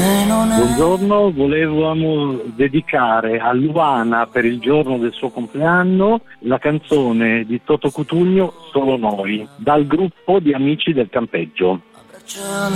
Buongiorno, volevamo dedicare a Luana per il giorno del suo compleanno la canzone di Toto Cutugno Solo Noi, dal gruppo di Amici del Campeggio.